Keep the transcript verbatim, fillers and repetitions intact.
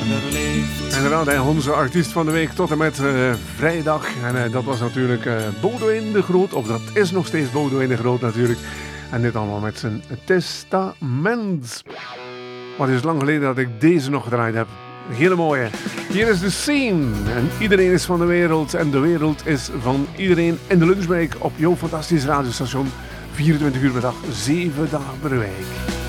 vader leeft. Inderdaad, hè, onze artiest van de week tot en met uh, vrijdag. En uh, dat was natuurlijk uh, Boudewijn de Groot. Of dat is nog steeds Boudewijn de Groot natuurlijk. En dit allemaal met zijn testament. Wat is lang geleden dat ik deze nog gedraaid heb. Een hele mooie. Hier is de scene. En iedereen is van de wereld. En de wereld is van iedereen. In de lunchbreak op jouw fantastisch radiostation. vierentwintig uur per dag, zeven dagen per week.